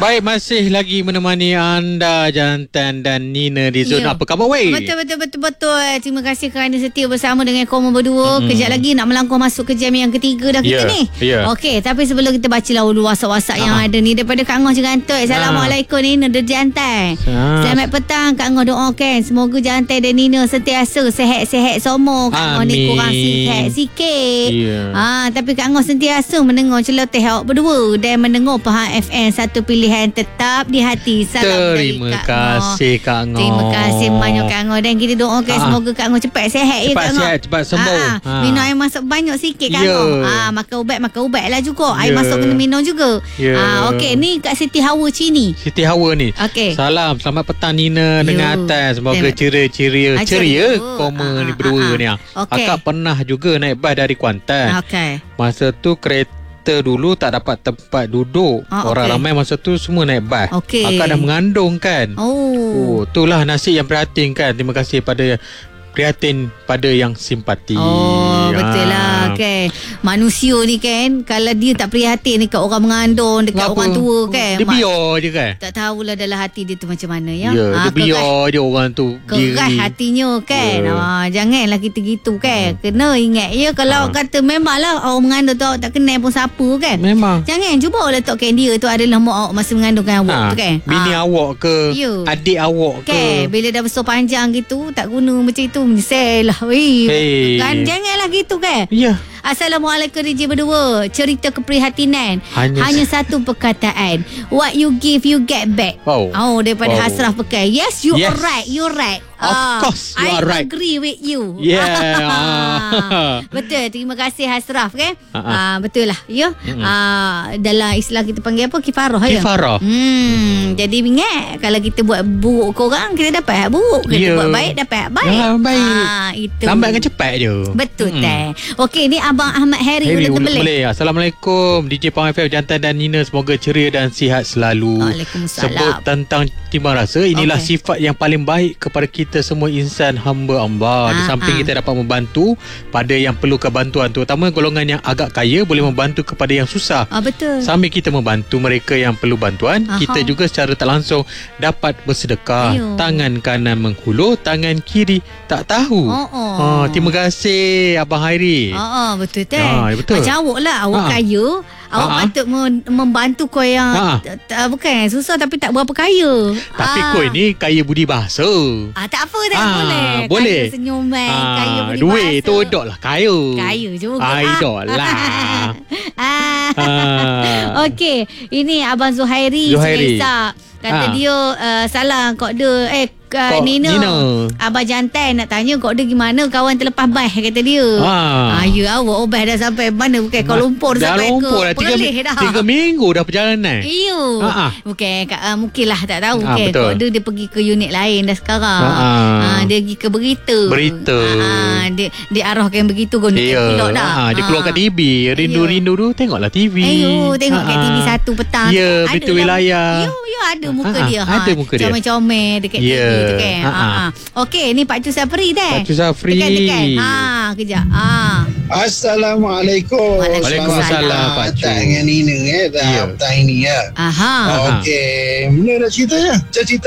Baik, masih lagi menemani anda Jantan dan Nina di Zona. Apa khabar weh? Betul. Terima kasih kerana setia bersama dengan Koma berdua. Kejap lagi nak melangkah masuk ke jam yang ketiga dah kita ni. Okey, tapi sebelum kita baca dahulu WhatsApp yang ada ni daripada Kak Ngoh Jerantai. Assalamualaikum Nina dan Jantan. Selamat petang Kak Ngoh, doakan semoga Jantan dan Nina sentiasa sihat-sihat semua. Kak Ngoh ni kurang sihat sikit. Tapi Kak Ngoh sentiasa mendengar celoteh awak berdua dan mendengar Pahang FM, satu pilihan tetap di hati. Salam Terima kasih Kak Ngoh. Terima kasih banyak Kak Ngoh. Dan kita doakan semoga Kak Ngoh cepat sihat ya Kak Ngoh. Cepat sihat, cepat sembuh. Minum air masuk banyak sikit Kak Ngoh. Makan ubat lah juga. Air masuk kena minum juga. Okey, ni Kak Siti Hawa Cini. Siti Hawa ni. Okey. Salam, selamat petang Nina dengan atas. Semoga ceria Koma ni berdua ni. Akak pernah juga naik bas dari Kuantan. Masa tu kereta dulu tak dapat tempat duduk. Orang ramai masa tu semua naik bas. Akak dah mengandung kan. Itulah nasib yang prihatin kan. Terima kasih pada prihatin pada yang simpati. Betul lah kan. Manusia ni kan, kalau dia tak prihatin dekat orang mengandung, dekat orang tua kan, dia biar je kan. Tak tahulah dalam hati dia tu macam mana ya. Dia biar je orang tu keras hatinya kan. Janganlah kita gitu kan. Kena ingat ya, kalau kata memanglah orang mengandung tu awak tak kenal pun siapa kan. Memang. Jangan cuba letakkan dia tu adalah mak awak masa mengandungkan awak tu kan. Bini awak ke, adik awak ke kan. Bila dah besar panjang gitu tak guna macam itu, menyesal lah. Kan janganlah gitu kan. Assalamualaikum DJ berdua. Cerita keprihatinan hanya satu perkataan, what you give you get back. Daripada Hasraf Pekai. Yes, you are right. You're right. Of course you are right. I agree with you. Betul. Terima kasih Hasraf kan. Betul lah ya. Dalam Islam kita panggil apa? Kifarah ya. Jadi ingat, kalau kita buat buruk ke orang, kita dapat buruk. Kita buat baik, dapat baik. Itu lambat dengan cepat je. Betul tak. Okey, ni Abang Ahmad Harry boleh. Assalamualaikum DJ Pahang FM, Jantan dan Nina, semoga ceria dan sihat selalu. Waalaikumsalam. Sebut tentang timbang rasa, inilah sifat yang paling baik kepada kita semua insan hamba Allah. Di samping kita dapat membantu pada yang perlukan bantuan, terutama golongan yang agak kaya boleh membantu kepada yang susah. Betul. Sambil kita membantu mereka yang perlu bantuan, kita juga secara tak langsung dapat bersedekah. Tangan kanan menghulur, tangan kiri tak tahu. Terima kasih Abang Hairi. Betul tak? Betul. Macam awak lah, awak kaya, awak patut membantu kau yang bukan susah tapi tak berapa kaya. Tapi kau ni kaya budi bahasa. Tak apa tak boleh. Kaya senyuman, kaya budi bahasa. Duit tu dok lah kaya. Kaya juga. Dok lah. Okey, ini Abang Zuhairi. Kata dia salah kod dia Nina. Abang Jantan nak tanya kod dia gimana kawan terlepas bas, kata dia. Ya awak obah dah sampai mana, bukan Kuala Lumpur dah sampai ke Perlis dah. 3 minggu dah perjalanan. Bukan mungkin lah tak tahu kan. Kod dia pergi ke unit lain dah sekarang. Dia pergi ke berita. Dia arahkan begitu guna pulak dah. Dia keluar kat TV. Rindu-rindu tu tengoklah TV. Tengok kat TV 1 petang. Berita wilayah. Ada muka dia. Ada muka dia. Comel-comel dekat TV tu kan. Okey, ni Pak Cu Safri dah. Pak Cu Safri. Tekan. Kejap. Assalamualaikum. Waalaikumsalam Pak Cu. Dengan Nina petang ini ya. Okey, mula dah cerita ya. Cerita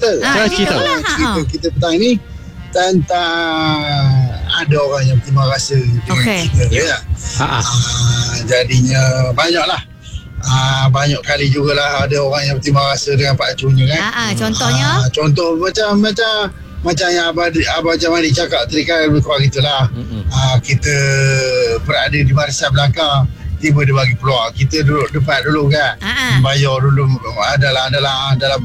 kita petang ini tentang ada orang yang berterima rasa dengan kita ya. Jadinya banyaklah. Banyak kali jugalah ada orang yang berterima rasa dengan Pak Cu ni kan. Contohnya? Contoh macam yang Abang Jamali cakap tadi kan, lebih kurang itulah. Kita berada di barisan belakang, tiba dia bagi peluang, kita duduk depan dulu kan. Bayar dulu dalam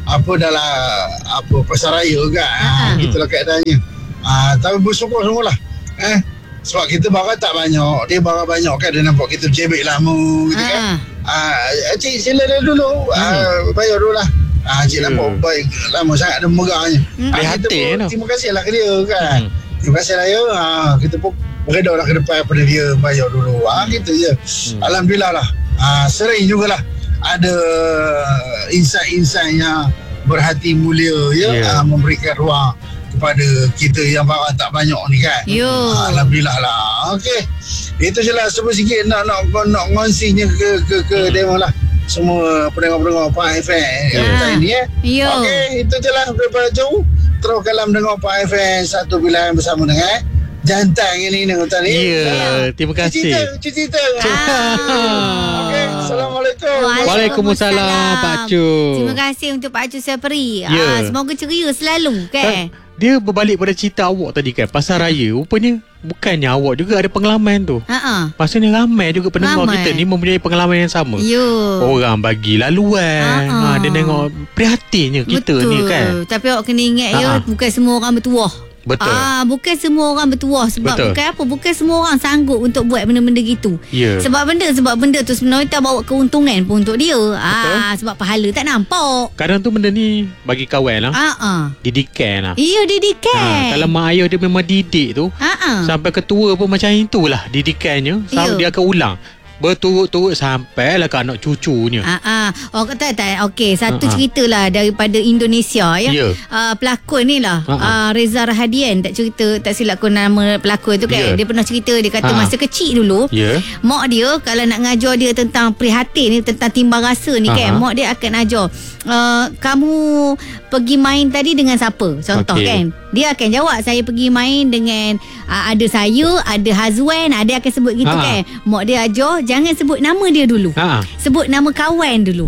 pasaraya kan. Itulah keadaannya. Tapi bersyukur semualah. Sebab kita barang tak banyak, dia barang banyak kan, dia nampak kita cebek lama gitu kan. Cik sila dulu, bayar dulu lah. Cik nampak baik lama sangat, ada megahnya. Kita pun terima kasih lah ke dia kan. Terima kasih lah ya. Kita pun beredar lah ke depan pada dia, bayar dulu. Gitu je. Alhamdulillah lah. Sering jugalah ada insan-insan yang berhati mulia ya, memberikan ruang kepada kita yang barang tak banyak ni kan. Alhamdulillah lah. Okey. Itu je lah, sebut sikit nak ngongsinya ke demo lah. semua pendengar-pendengar Pak FM ini Okey, itu je lah daripada jauh. Terus kalau mendengar Pak FM satu pilihan bersama dengan jantan ini tadi. Terima kasih. Cerita. Okey, Assalamualaikum. Waalaikumsalam Pak Cu. Terima kasih untuk Pak Cu Sapri. Semoga ceria selalu kan. Dia berbalik pada cerita awak tadi kan, pasal raya. Rupanya bukannya awak juga ada pengalaman tu. Maksudnya ramai juga pendengar kita ni mempunyai pengalaman yang sama. Orang bagi laluan. Dia tengok prihatinnya kita ni kan. Tapi awak kena ingat bukan semua orang bertuah. Betul. Bukan semua orang bertuah. Sebab bukan semua orang sanggup untuk buat benda-benda gitu. Sebab benda tu sebenarnya tak bawa keuntungan pun untuk dia. Sebab pahala tak nampak. Kadang tu benda ni bagi kawan lah. Didikan lah. Didikan. Kalau mak ayah dia memang didik tu, sampai ketua pun macam itulah didikannya. Dia akan ulang berturut-turut sampailah ke anak cucunya. Oh kata tak. Okey, satu cerita lah daripada Indonesia ya. Pelakon ni lah Reza Rahadian, tak silap aku nama pelakon tu kan. Dia pernah cerita, dia kata masa kecil dulu mak dia kalau nak ngajar dia tentang prihatin ni, tentang timbang rasa ni kan, mak dia akan ajar kamu pergi main tadi dengan siapa, contoh kan. Dia akan jawab, saya pergi main dengan ada saya, ada Hazwan, dia akan sebut gitu kan. Mak dia ajar jangan sebut nama dia dulu. Sebut nama kawan dulu.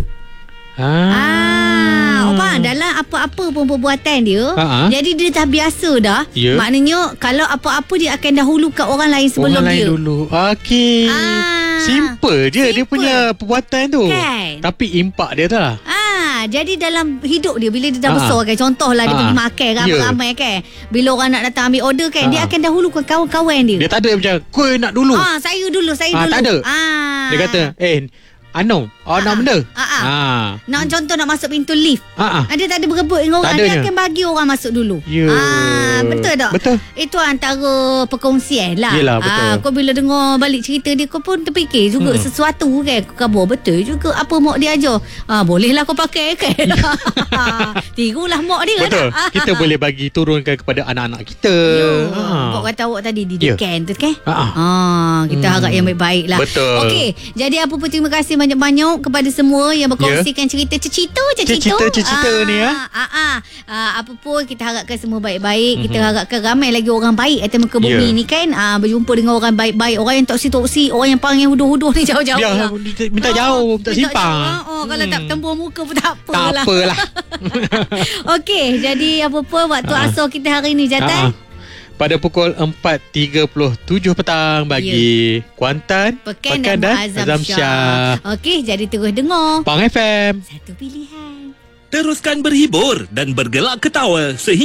Dalam apa-apa pun perbuatan dia, jadi dia dah biasa dah. Maknanya kalau apa-apa dia akan dahulukan orang lain sebelum dia. Okey. Simple je dia punya perbuatan tu kan? Tapi impak dia tu lah. Jadi dalam hidup dia, bila dia dah besar kan, contohlah dia pergi makan ramai-ramai kan, bila orang nak datang ambil order kan, dia akan dahulukan kawan-kawan dia. Dia tak ada macam kau nak dulu. Saya dulu. Tak ada. Dia kata nak benda. Nak contoh nak masuk pintu lift. Dia tak ada berebut dengan orang. Dia akan bagi orang masuk dulu. Betul tak? Betul. Itu antara perkongsian lah. Yelah, betul. Kau bila dengar balik cerita dia, kau pun terfikir juga sesuatu kan. Kau khabar betul juga apa mak dia ajar. Bolehlah kau pakai kan. Tirulah mak dia. Betul. Kita boleh bagi turunkan kepada anak-anak kita. Kau kata awak tadi didikan tu kan. Kita harap yang baik-baik lah. Betul. Okey, jadi apa pun terima kasih banyak-banyak kepada semua yang berkongsikan cerita ni ya. Apa pun kita harapkan semua baik-baik. Kita harapkan ramai lagi orang baik atas muka bumi ni kan. Berjumpa dengan orang baik-baik, orang yang toksi-toksi, orang yang panggil huduh-huduh ni jauh-jauh lah. Minta jauh, minta simpang. Kalau tak tembur muka pun tak apalah. Tak apalah. Okey, jadi apa pun waktu asar kita hari ni Jatan. Pada pukul 4.37 petang bagi Kuantan, Pekan dan Azam Shah. Okey, jadi terus dengar Pang FM. Satu pilihan. Teruskan berhibur dan bergelak ketawa sehingga